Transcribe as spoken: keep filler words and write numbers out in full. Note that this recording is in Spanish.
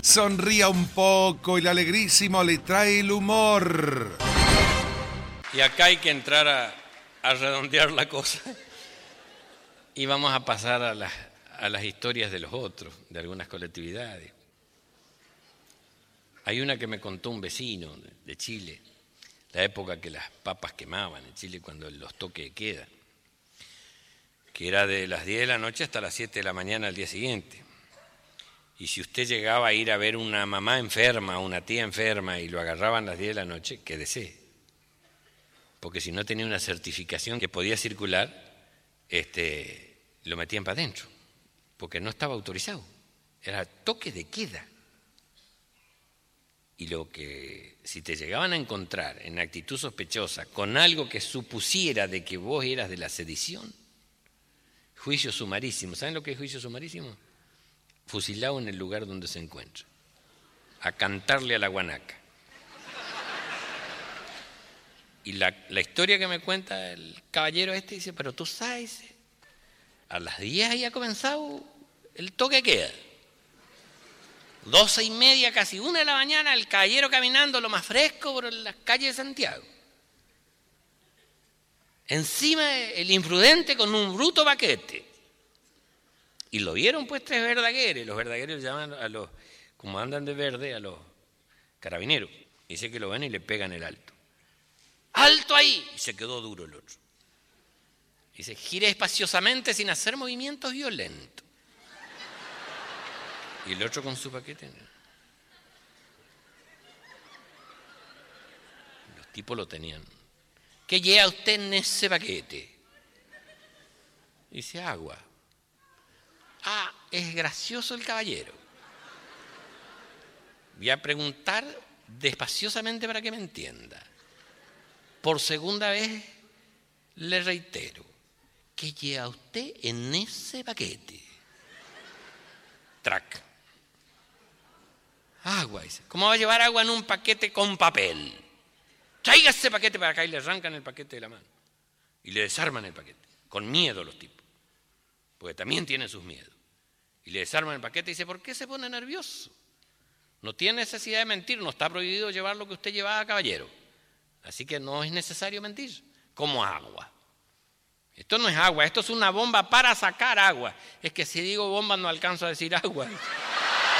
Sonría un poco, el alegrísimo le trae el humor. Y acá hay que entrar a, a redondear la cosa. Y vamos a pasar a las, a las historias de los otros, de algunas colectividades. Hay una que me contó un vecino de Chile, la época que las papas quemaban en Chile, cuando los toques de queda, que era de las diez de la noche hasta las siete de la mañana al día siguiente. Y si usted llegaba a ir a ver una mamá enferma, una tía enferma, y lo agarraban a las diez de la noche, quédese. Porque si no tenía una certificación que podía circular, este, lo metían para adentro, porque no estaba autorizado. Era toque de queda. Y lo que, si te llegaban a encontrar en actitud sospechosa con algo que supusiera de que vos eras de la sedición, juicio sumarísimo. ¿Saben lo que es juicio sumarísimo? Fusilado en el lugar donde se encuentra, a cantarle a la guanaca. Y la, la historia que me cuenta el caballero este dice, pero tú sabes, a las diez había comenzado el toque de queda. Doce y media, casi una de la mañana, el caballero caminando lo más fresco por las calles de Santiago. Encima el imprudente con un bruto paquete. Y lo vieron pues tres verdagueres. Los verdagueros llaman a los, como andan de verde, a los carabineros. Dice que lo ven y le pegan el alto. ¡Alto ahí! Y se quedó duro el otro. Dice, gire espaciosamente sin hacer movimientos violentos. Y el otro con su paquete. Los tipos lo tenían. ¿Qué lleva usted en ese paquete? Dice, agua. Ah, es gracioso el caballero. Voy a preguntar despaciosamente para que me entienda. Por segunda vez le reitero, ¿qué lleva usted en ese paquete? Trac. Agua, dice. ¿Cómo va a llevar agua en un paquete con papel? Traiga ese paquete para acá y le arrancan el paquete de la mano. Y le desarman el paquete. Con miedo los tipos. Porque también tienen sus miedos. Y le desarman el paquete y dice, ¿por qué se pone nervioso? No tiene necesidad de mentir, no está prohibido llevar lo que usted llevaba, caballero. Así que no es necesario mentir. Como agua. Esto no es agua, esto es una bomba para sacar agua. Es que si digo bomba no alcanzo a decir agua.